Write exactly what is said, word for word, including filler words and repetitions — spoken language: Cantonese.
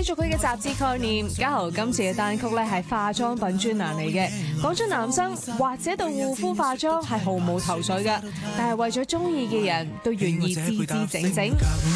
續佢嘅雜誌概念，嘉豪今次嘅單曲咧係化妝品專欄嚟嘅，講咗男生或者對護膚化妝係毫無頭緒嘅，但係為咗中意嘅人都願意支支整整。